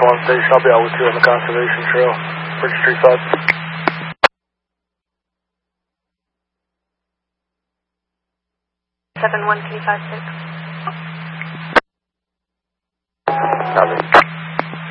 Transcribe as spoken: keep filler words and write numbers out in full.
Swan Station. I'll be out with you on the Conservation Trail, Bridge Street five. seven one P five six. Nothing.